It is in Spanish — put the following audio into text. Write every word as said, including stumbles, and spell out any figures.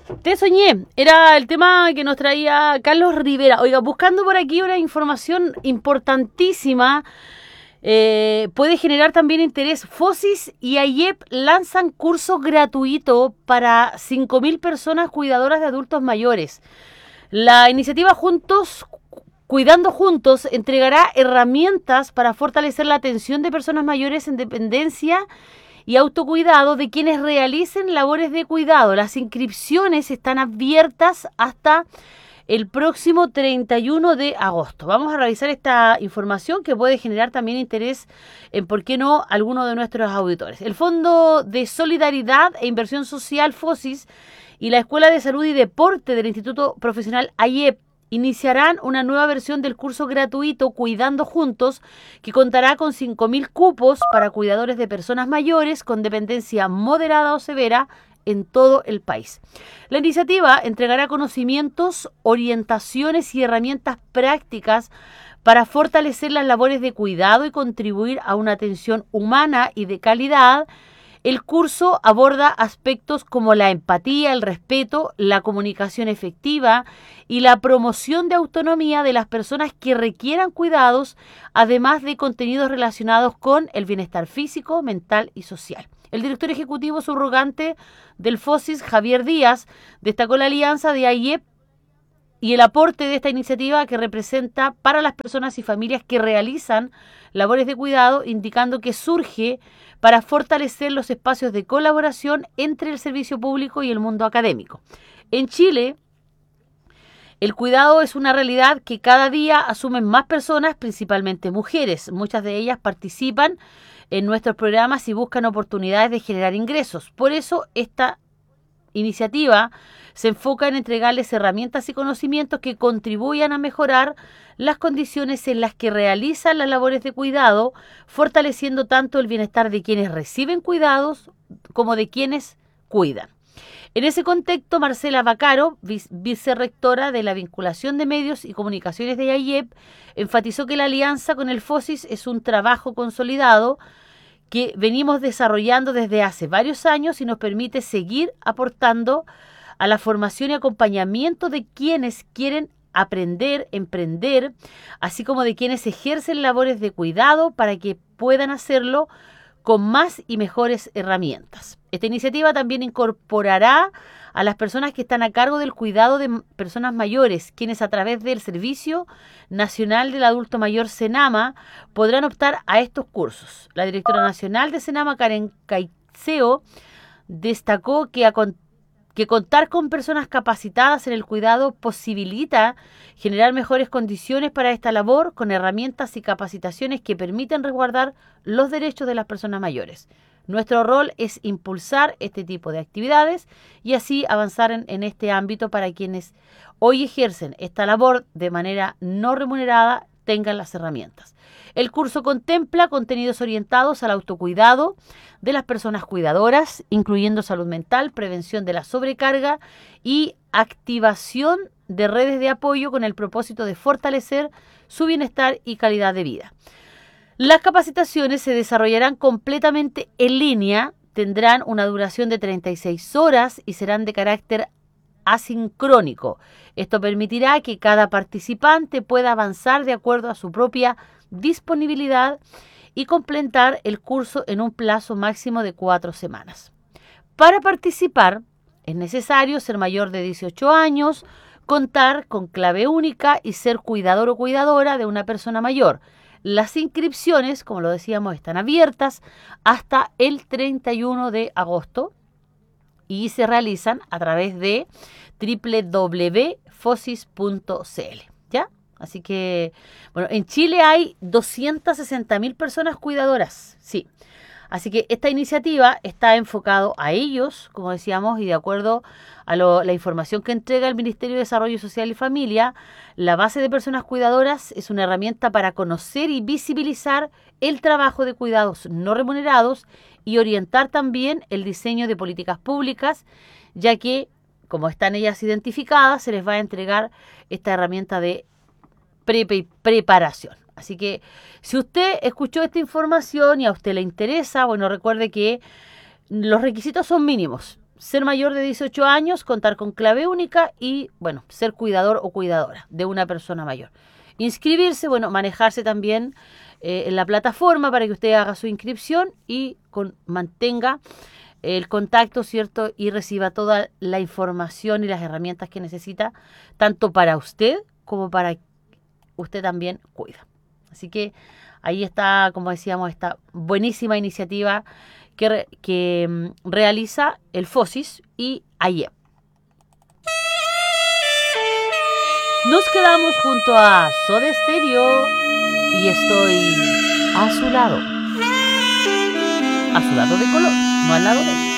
Te soñé, era el tema que nos traía Carlos Rivera. Oiga, buscando por aquí una información importantísima, eh, puede generar también interés. Fosis y AIEP lanzan curso gratuito para cinco mil personas cuidadoras de adultos mayores. La iniciativa Juntos, Cuidando Juntos, entregará herramientas para fortalecer la atención de personas mayores en dependencia y autocuidado de quienes realicen labores de cuidado. Las inscripciones están abiertas hasta el próximo treinta y uno de agosto. Vamos a revisar esta información que puede generar también interés en, ¿por qué no?, alguno de nuestros auditores. El Fondo de Solidaridad e Inversión Social, Fosis, y la Escuela de Salud y Deporte del Instituto Profesional AIEP iniciarán una nueva versión del curso gratuito Cuidando Juntos, que contará con cinco mil cupos para cuidadores de personas mayores con dependencia moderada o severa en todo el país. La iniciativa entregará conocimientos, orientaciones y herramientas prácticas para fortalecer las labores de cuidado y contribuir a una atención humana y de calidad. El curso aborda aspectos como la empatía, el respeto, la comunicación efectiva y la promoción de autonomía de las personas que requieran cuidados, además de contenidos relacionados con el bienestar físico, mental y social. El director ejecutivo subrogante del Fosis, Javier Díaz, destacó la alianza de AIEP y el aporte de esta iniciativa que representa para las personas y familias que realizan labores de cuidado, indicando que surge para fortalecer los espacios de colaboración entre el servicio público y el mundo académico. En Chile, el cuidado es una realidad que cada día asumen más personas, principalmente mujeres. Muchas de ellas participan en nuestros programas y buscan oportunidades de generar ingresos. Por eso, esta iniciativa se enfoca en entregarles herramientas y conocimientos que contribuyan a mejorar las condiciones en las que realizan las labores de cuidado, fortaleciendo tanto el bienestar de quienes reciben cuidados como de quienes cuidan. En ese contexto, Marcela Vaccaro, vicerrectora de la vinculación de medios y comunicaciones de AIEP, enfatizó que la alianza con el Fosis es un trabajo consolidado que venimos desarrollando desde hace varios años y nos permite seguir aportando a la formación y acompañamiento de quienes quieren aprender, emprender, así como de quienes ejercen labores de cuidado para que puedan hacerlo con más y mejores herramientas. Esta iniciativa también incorporará a las personas que están a cargo del cuidado de personas mayores, quienes a través del Servicio Nacional del Adulto Mayor, SENAMA, podrán optar a estos cursos. La directora nacional de SENAMA, Karen Caitzeo, destacó que a que contar con personas capacitadas en el cuidado posibilita generar mejores condiciones para esta labor con herramientas y capacitaciones que permiten resguardar los derechos de las personas mayores. Nuestro rol es impulsar este tipo de actividades y así avanzar en, en este ámbito para quienes hoy ejercen esta labor de manera no remunerada tengan las herramientas. El curso contempla contenidos orientados al autocuidado de las personas cuidadoras, incluyendo salud mental, prevención de la sobrecarga y activación de redes de apoyo con el propósito de fortalecer su bienestar y calidad de vida. Las capacitaciones se desarrollarán completamente en línea, tendrán una duración de treinta y seis horas y serán de carácter asincrónico. Esto permitirá que cada participante pueda avanzar de acuerdo a su propia disponibilidad y completar el curso en un plazo máximo de cuatro semanas. Para participar es necesario ser mayor de dieciocho años, contar con clave única y ser cuidador o cuidadora de una persona mayor. Las inscripciones, como lo decíamos, están abiertas hasta el treinta y uno de agosto y se realizan a través de doble u doble u doble u punto fosis punto c l. ¿Ya? Así que, bueno, en Chile hay doscientas sesenta mil personas cuidadoras, sí. Así que esta iniciativa está enfocado a ellos, como decíamos, y de acuerdo a lo, la información que entrega el Ministerio de Desarrollo Social y Familia, la base de personas cuidadoras es una herramienta para conocer y visibilizar el trabajo de cuidados no remunerados y orientar también el diseño de políticas públicas, ya que, como están ellas identificadas, se les va a entregar esta herramienta de pre- pre- preparación. Así que si usted escuchó esta información y a usted le interesa, bueno, recuerde que los requisitos son mínimos. ser mayor de dieciocho años, contar con clave única y, bueno, ser cuidador o cuidadora de una persona mayor. Inscribirse, bueno, manejarse también eh, en la plataforma para que usted haga su inscripción y con, mantenga el contacto, ¿cierto? Y reciba toda la información y las herramientas que necesita, tanto para usted como para usted también cuida. Así que ahí está, como decíamos, esta buenísima iniciativa que, re, que um, realiza el FOSIS y A I E P. Nos quedamos junto a Soda Stereo y estoy a su lado. A su lado de color, no al lado de él.